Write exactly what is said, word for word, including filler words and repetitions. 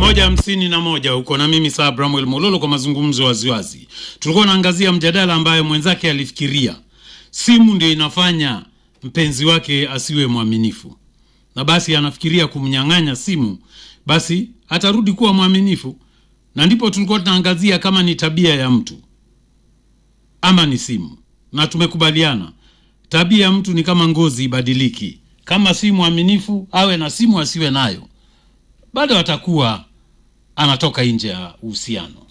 Moja hamsini na moja uko na mimi Sir Bramwell Mololo kwa mazungumzo waziwazi. Tulikuwa naangazia mjadala ambayo mwenzake alifikiria simu ndio inafanya mpenzi wake asiwe mwaminifu, na basi anafikiria kumnyang'anya simu basi atarudi kuwa mwaminifu. Na ndipo tulikuwa tunaangazia kama ni tabia ya mtu ama ni simu, na tumekubaliana tabia ya mtu ni kama ngozi, ibadiliki. Kama si mwaminifu awe na simu asiwe nayo, bado atakuwa anatoka nje ya uhusiano.